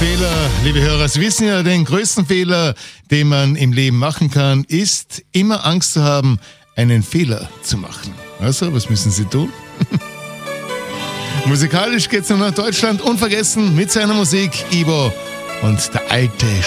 Fehler, liebe Hörer, Sie wissen ja, den größten Fehler, den man im Leben machen kann, ist immer Angst zu haben, einen Fehler zu machen. Also, was müssen Sie tun? Musikalisch geht's nur nach Deutschland, unvergessen mit seiner Musik, Ivo und der alte